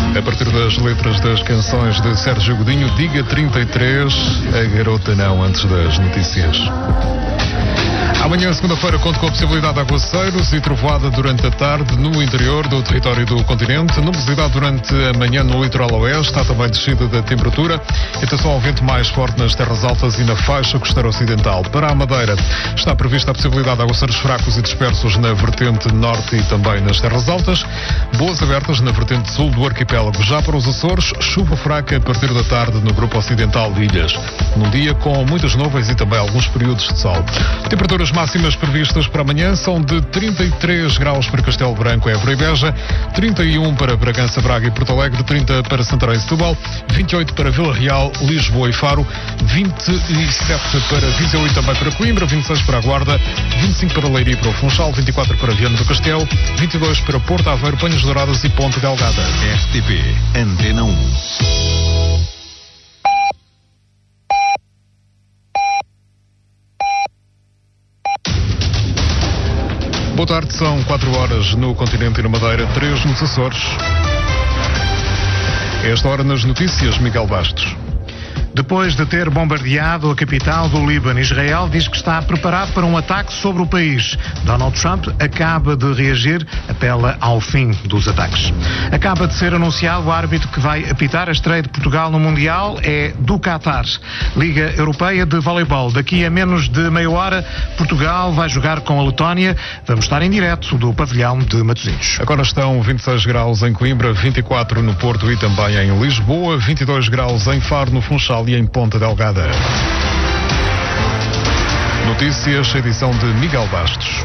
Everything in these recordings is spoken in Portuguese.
A partir das letras das canções de Sérgio Godinho, Diga 33, a garota não, antes das notícias. Amanhã, segunda-feira, conto com a possibilidade de aguaceiros e trovoada durante a tarde no interior do território do continente. Nubosidade durante a manhã no litoral oeste. Há também descida da temperatura. Atenção ao vento mais forte nas terras altas e na faixa costeira ocidental. Para a Madeira, está prevista a possibilidade de aguaceiros fracos e dispersos na vertente norte e também nas terras altas. Boas abertas na vertente sul do arquipélago. Já para os Açores, chuva fraca a partir da tarde no grupo ocidental de ilhas. Num dia com muitas nuvens e também alguns períodos de sol. Temperaturas máximas previstas para amanhã são de 33 graus para Castelo Branco, Évora e Beja, 31 para Bragança, Braga e Porto Alegre, 30 para Santarém e Setúbal, 28 para Vila Real, Lisboa e Faro, 27 para Viseu e também para Coimbra, 26 para a Guarda, 25 para Leiria e para o Funchal, 24 para Viana do Castelo, 22 para Porto Aveiro, Panhas Douradas e Ponte Delgada. RTP Antena 1. Boa tarde, são 4 horas no continente e na Madeira, 3 nos Açores. Esta hora nas notícias, Miguel Bastos. Depois de ter bombardeado a capital do Líbano, Israel diz que está preparado para um ataque sobre o país. Donald Trump acaba de reagir, apela ao fim dos ataques. Acaba de ser anunciado o árbitro que vai apitar a estreia de Portugal no Mundial, é do Qatar. Liga Europeia de Voleibol. Daqui a menos de meia hora, Portugal vai jogar com a Letónia. Vamos estar em direto do pavilhão de Matosinhos. Agora estão 26 graus em Coimbra, 24 no Porto e também em Lisboa, 22 graus em Faro, no Funchal e em Ponta Delgada. Notícias, edição de Miguel Bastos.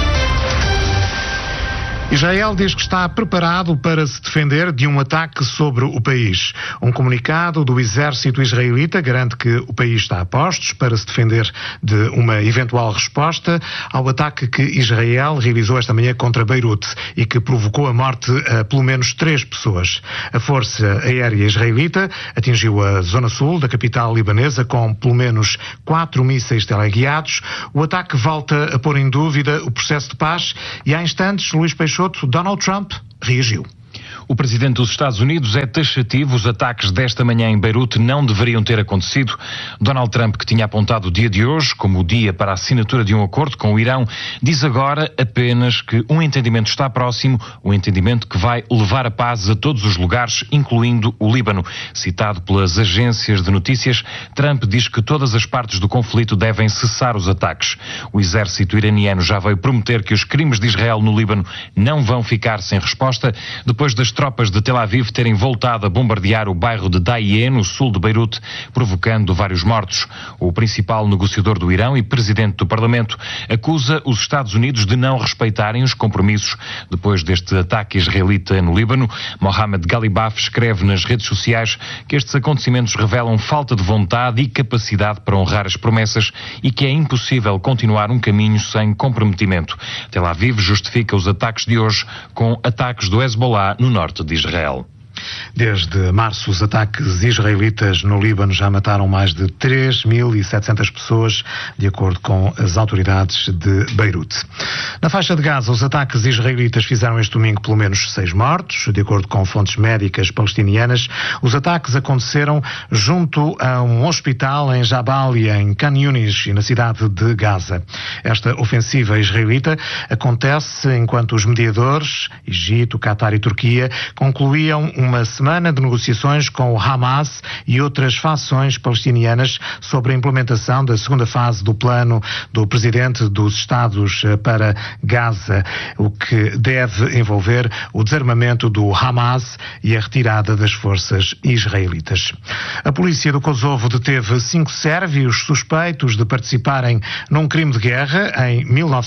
Israel diz que está preparado para se defender de um ataque sobre o país. Um comunicado do exército israelita garante que o país está a postos para se defender de uma eventual resposta ao ataque que Israel realizou esta manhã contra Beirute e que provocou a morte a pelo menos 3 pessoas. A Força Aérea Israelita atingiu a zona sul da capital libanesa com pelo menos 4 mísseis teleguiados. O ataque volta a pôr em dúvida o processo de paz e há instantes Luís Peixoto, Donald Trump reagiu. O presidente dos Estados Unidos é taxativo. Os ataques desta manhã em Beirute não deveriam ter acontecido. Donald Trump, que tinha apontado o dia de hoje como o dia para a assinatura de um acordo com o Irão, diz agora apenas que um entendimento está próximo, um entendimento que vai levar a paz a todos os lugares, incluindo o Líbano. Citado pelas agências de notícias, Trump diz que todas as partes do conflito devem cessar os ataques. O exército iraniano já veio prometer que os crimes de Israel no Líbano não vão ficar sem resposta, depois das tropas de Tel Aviv terem voltado a bombardear o bairro de Dahieh, no sul de Beirute, provocando vários mortos. O principal negociador do Irão e presidente do Parlamento acusa os Estados Unidos de não respeitarem os compromissos depois deste ataque israelita no Líbano. Mohamed Galibaf escreve nas redes sociais que estes acontecimentos revelam falta de vontade e capacidade para honrar as promessas e que é impossível continuar um caminho sem comprometimento. Tel Aviv justifica os ataques de hoje com ataques do Hezbollah no norte de Israel. Desde março, os ataques israelitas no Líbano já mataram mais de 3.700 pessoas, de acordo com as autoridades de Beirute. Na faixa de Gaza, os ataques israelitas fizeram este domingo pelo menos 6 mortos, de acordo com fontes médicas palestinianas. Os ataques aconteceram junto a um hospital em Jabalia, em Khan Yunis, e na cidade de Gaza. Esta ofensiva israelita acontece enquanto os mediadores, Egito, Qatar e Turquia, concluíam uma semana de negociações com o Hamas e outras fações palestinianas sobre a implementação da segunda fase do plano do presidente dos Estados para Gaza, o que deve envolver o desarmamento do Hamas e a retirada das forças israelitas. A polícia do Kosovo deteve 5 sérvios suspeitos de participarem num crime de guerra em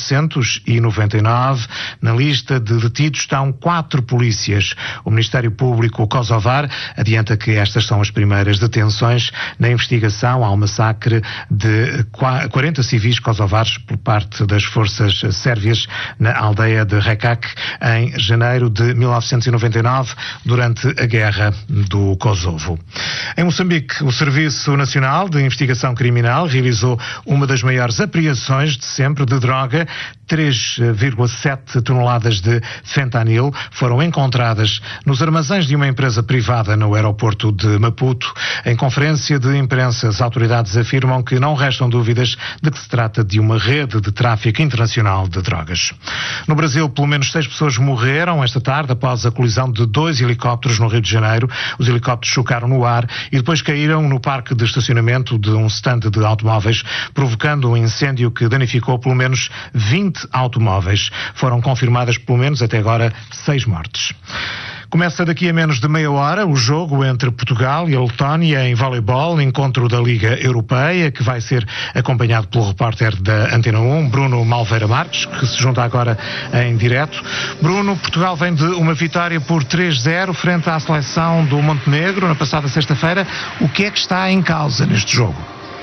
1999. Na lista de detidos estão 4 polícias. O Ministério Público kosovar adianta que estas são as primeiras detenções na investigação ao massacre de 40 civis kosovares por parte das forças sérvias na aldeia de Rekak em janeiro de 1999, durante a Guerra do Kosovo. Em Moçambique, o Serviço Nacional de Investigação Criminal realizou uma das maiores apreensões de sempre de droga. 3,7 toneladas de fentanil foram encontradas nos armazéns de uma uma empresa privada no aeroporto de Maputo. Em conferência de imprensa, as autoridades afirmam que não restam dúvidas de que se trata de uma rede de tráfico internacional de drogas. No Brasil, pelo menos 6 pessoas morreram esta tarde após a colisão de 2 helicópteros no Rio de Janeiro. Os helicópteros chocaram no ar e depois caíram no parque de estacionamento de um stand de automóveis, provocando um incêndio que danificou pelo menos 20 automóveis. Foram confirmadas pelo menos até agora 6 mortes. Começa daqui a menos de meia hora o jogo entre Portugal e a Letónia em voleibol, encontro da Liga Europeia, que vai ser acompanhado pelo repórter da Antena 1, Bruno Malveira Marques, que se junta agora em direto. Bruno, Portugal vem de uma vitória por 3-0 frente à seleção do Montenegro na passada sexta-feira. O que é que está em causa neste jogo?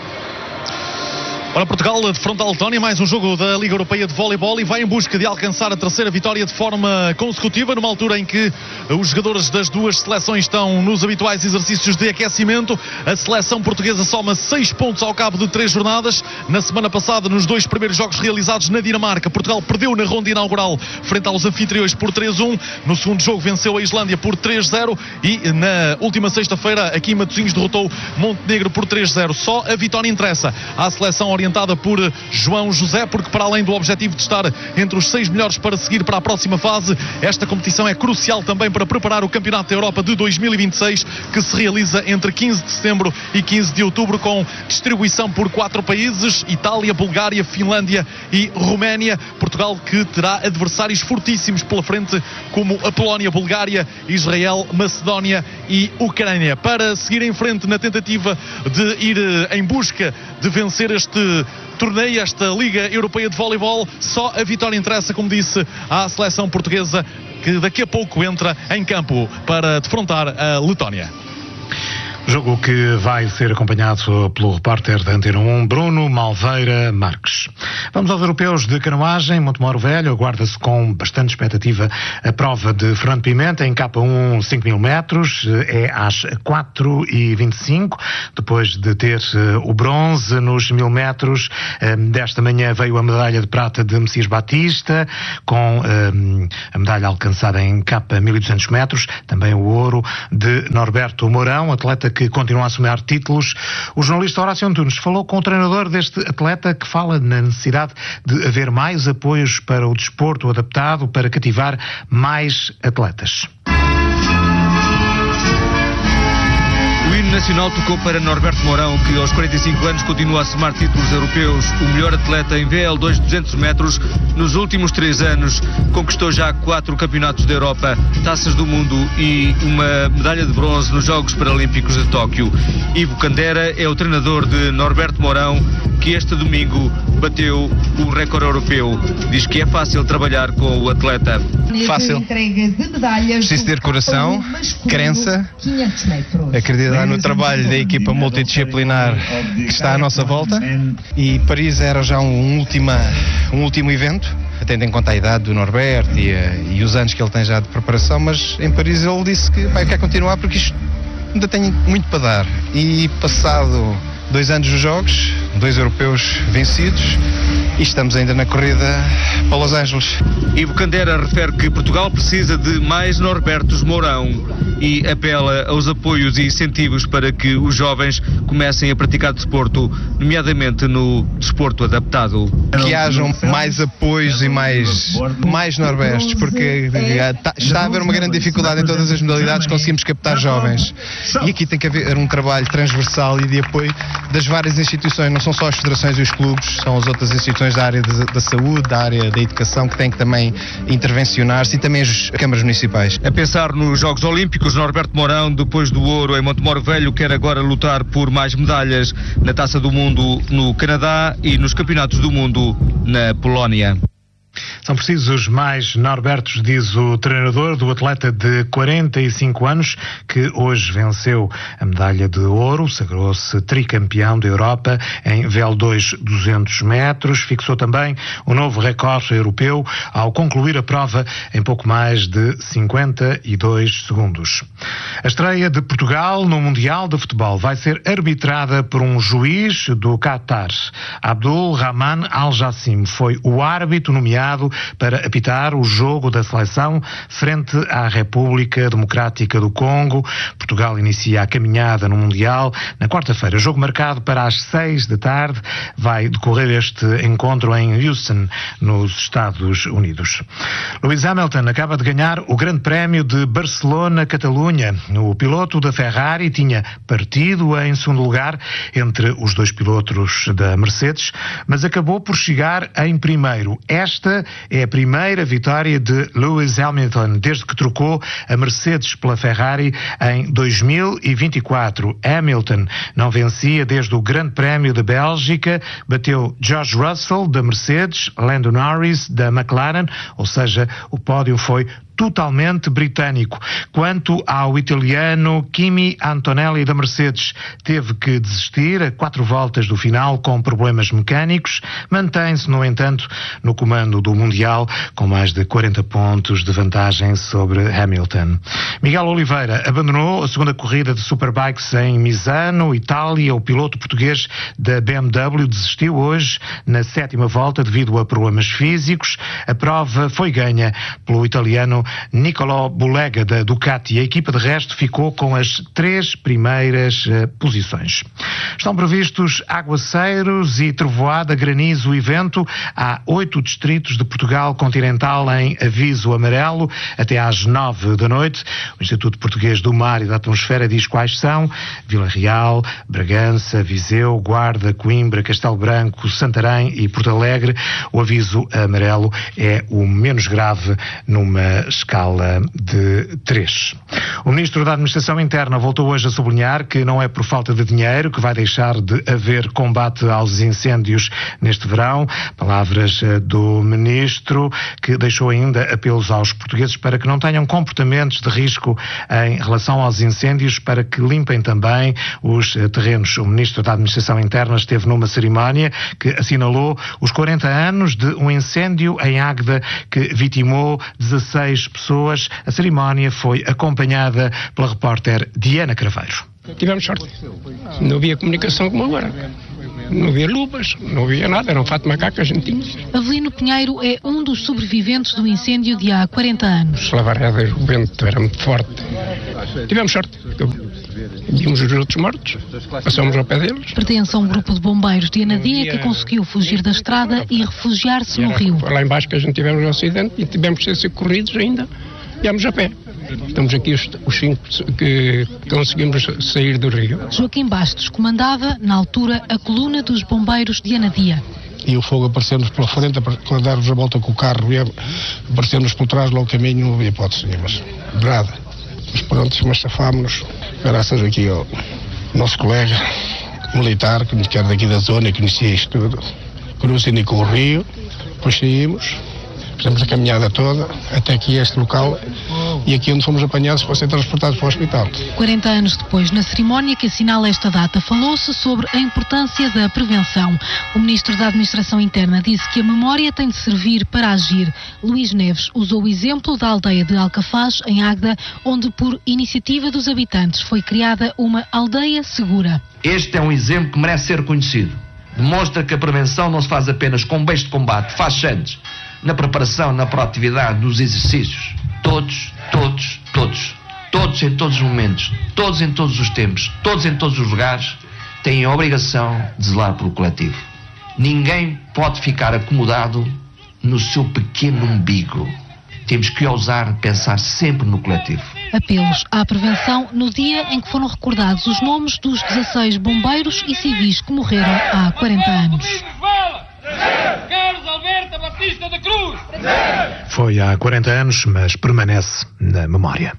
Ora, Portugal defronta a Letónia, mais um jogo da Liga Europeia de Voleibol, e vai em busca de alcançar a terceira vitória de forma consecutiva, numa altura em que os jogadores das duas seleções estão nos habituais exercícios de aquecimento. A seleção portuguesa soma 6 pontos ao cabo de 3 jornadas. Na semana passada, nos 2 primeiros jogos realizados na Dinamarca, Portugal perdeu na ronda inaugural frente aos anfitriões por 3-1. No segundo jogo venceu a Islândia por 3-0 e na última sexta-feira aqui em Matosinhos derrotou Montenegro por 3-0. Só a vitória interessa à seleção orientada por João José, porque para além do objetivo de estar entre os 6 melhores para seguir para a próxima fase, esta competição é crucial também para preparar o Campeonato da Europa de 2026, que se realiza entre 15 de setembro e 15 de outubro, com distribuição por 4 países: Itália, Bulgária, Finlândia e Roménia. Portugal que terá adversários fortíssimos pela frente, como a Polónia, Bulgária, Israel, Macedónia e Ucrânia, para seguir em frente na tentativa de ir em busca de vencer este torneio, esta Liga Europeia de Voleibol. Só a vitória interessa, como disse, à seleção portuguesa, que daqui a pouco entra em campo para defrontar a Letónia. Jogo que vai ser acompanhado pelo repórter da Antena 1, Bruno Malveira Marques. Vamos aos europeus de canoagem. Montemoro Velho aguarda-se com bastante expectativa a prova de Fernando Pimenta em K1 5.000 metros. É às 4h25, depois de ter o bronze nos 1.000 metros. Desta manhã veio a medalha de prata de Messias Batista, com a medalha alcançada em K1.200 metros. Também o ouro de Norberto Mourão, atleta que continua a somar títulos. O jornalista Horácio Antunes falou com o treinador deste atleta, que fala na necessidade de haver mais apoios para o desporto adaptado para cativar mais atletas. O hino nacional tocou para Norberto Mourão, que aos 45 anos continua a somar títulos europeus. O melhor atleta em VL2 200 metros nos últimos 3 anos. Conquistou já 4 campeonatos da Europa, taças do mundo e uma medalha de bronze nos Jogos Paralímpicos de Tóquio. Ivo Candera é o treinador de Norberto Mourão, que este domingo bateu o recorde europeu. Diz que é fácil trabalhar com o atleta. Fácil. Preciso ter coração, crença, acreditar no trabalho da equipa multidisciplinar que está à nossa volta, e Paris era já um último evento, tendo em conta a idade do Norberto e os anos que ele tem já de preparação, mas em Paris ele disse que quer continuar porque isto ainda tem muito para dar. E passado 2 anos dos Jogos, 2 europeus vencidos, e estamos ainda na corrida para Los Angeles. Ivo Candera refere que Portugal precisa de mais Norbertos Mourão e apela aos apoios e incentivos para que os jovens comecem a praticar desporto, nomeadamente no desporto adaptado. Que hajam mais apoios e mais Norbertos, porque está a haver uma grande dificuldade em todas as modalidades, conseguimos captar jovens. E aqui tem que haver um trabalho transversal e de apoio das várias instituições, não são só as federações e os clubes, são as outras instituições da área da saúde, da área da educação, que têm que também intervencionar-se, e também as câmaras municipais. A pensar nos Jogos Olímpicos, Norberto Mourão, depois do ouro em Montemoro Velho, quer agora lutar por mais medalhas na Taça do Mundo no Canadá e nos Campeonatos do Mundo na Polónia. São precisos mais Norbertos, diz o treinador do atleta de 45 anos, que hoje venceu a medalha de ouro, sagrou-se tricampeão da Europa em VL2 200 metros, fixou também o novo recorde europeu ao concluir a prova em pouco mais de 52 segundos. A estreia de Portugal no Mundial de Futebol vai ser arbitrada por um juiz do Qatar. Abdul Rahman Al-Jassim foi o árbitro nomeado para apitar o jogo da seleção frente à República Democrática do Congo. Portugal inicia a caminhada no Mundial na quarta-feira. Jogo marcado para as 6 da tarde. Vai decorrer este encontro em Houston, nos Estados Unidos. Lewis Hamilton acaba de ganhar o Grande Prémio de Barcelona-Catalunha. O piloto da Ferrari tinha partido em segundo lugar entre os dois pilotos da Mercedes, mas acabou por chegar em primeiro. Esta é a primeira vitória de Lewis Hamilton desde que trocou a Mercedes pela Ferrari em 2024. Hamilton não vencia desde o Grande Prémio da Bélgica, bateu George Russell da Mercedes, Lando Norris da McLaren, ou seja, o pódio foi totalmente britânico. Quanto ao italiano Kimi Antonelli da Mercedes, teve que desistir a 4 voltas do final com problemas mecânicos, mantém-se, no entanto, no comando do Mundial com mais de 40 pontos de vantagem sobre Hamilton. Miguel Oliveira abandonou a segunda corrida de Superbikes em Misano, Itália. O piloto português da BMW desistiu hoje na 7ª volta devido a problemas físicos. A prova foi ganha pelo italiano Niccolò Bulega da Ducati. A equipa de resto ficou com as 3 primeiras posições. Estão previstos aguaceiros e trovoada, granizo e vento. Há 8 distritos de Portugal continental em aviso amarelo até às 9 da noite. O Instituto Português do Mar e da Atmosfera diz quais são: Vila Real, Bragança, Viseu, Guarda, Coimbra, Castelo Branco, Santarém e Porto Alegre. O aviso amarelo é o menos grave numa escala de 3. O Ministro da Administração Interna voltou hoje a sublinhar que não é por falta de dinheiro que vai deixar de haver combate aos incêndios neste verão. Palavras do Ministro, que deixou ainda apelos aos portugueses para que não tenham comportamentos de risco em relação aos incêndios, para que limpem também os terrenos. O Ministro da Administração Interna esteve numa cerimónia que assinalou os 40 anos de um incêndio em Águeda que vitimou 16 pessoas. A cerimónia foi acompanhada pela repórter Diana Craveiro. Tivemos sorte. Não havia comunicação como agora. Não havia luvas, não havia nada, era um fato de macaco que a gente tinha. Avelino Pinheiro é um dos sobreviventes do incêndio de há 40 anos. As lavaredas, o vento era muito forte. Tivemos sorte. Vimos os outros mortos, passamos ao pé deles. Pertence a um grupo de bombeiros de Anadia que conseguiu fugir da estrada e refugiar-se no rio. Foi lá embaixo que a gente tivemos um acidente e tivemos que ser socorridos ainda. Viemos a pé. Estamos aqui os 5 que conseguimos sair do rio. Joaquim Bastos comandava, na altura, a coluna dos bombeiros de Anadia. E o fogo apareceu-nos pela frente, para darmos a volta com o carro, apareceu-nos por trás, logo o caminho, não havia hipótese nenhuma. Nada. Mas pronto, mas safámos-nos, graças aqui ao nosso colega militar, que era daqui da zona, que conhecia isto tudo, que nos indicou o rio, depois saímos, fizemos a caminhada toda, até aqui este local, e aqui onde fomos apanhados para ser transportados para o hospital. 40 anos depois, na cerimónia que assinala esta data, falou-se sobre a importância da prevenção. O Ministro da Administração Interna disse que a memória tem de servir para agir. Luís Neves usou o exemplo da aldeia de Alcafaz, em Águeda, onde, por iniciativa dos habitantes, foi criada uma aldeia segura. Este é um exemplo que merece ser conhecido. Demonstra que a prevenção não se faz apenas com bens de combate, faz antes, na preparação, na proatividade, nos exercícios. Todos em todos os momentos, todos em todos os tempos, todos em todos os lugares, têm a obrigação de zelar pelo coletivo. Ninguém pode ficar acomodado no seu pequeno umbigo. Temos que ousar pensar sempre no coletivo. Apelos à prevenção no dia em que foram recordados os nomes dos 16 bombeiros e civis que morreram há 40 anos. Carlos Alberto Batista da Cruz. Foi há 40 anos, mas permanece na memória.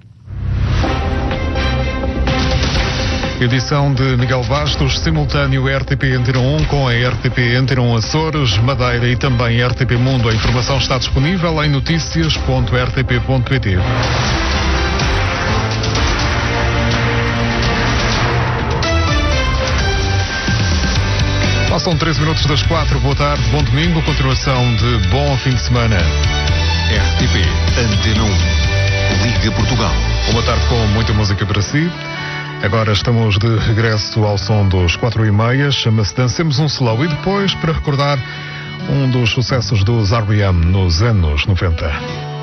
Edição de Miguel Bastos, simultâneo RTP Antena 1 com a RTP Antena 1 Açores, Madeira e também RTP Mundo. A informação está disponível em noticias.rtp.pt. Passam 13 minutos das 4. Boa tarde, bom domingo, continuação de bom fim de semana. RTP Antena 1, Liga Portugal. Uma tarde com muita música para si. Agora estamos de regresso ao som dos 4:30. Chama-se Dancemos um Slow. E depois para recordar um dos sucessos dos R.E.M. nos anos 90.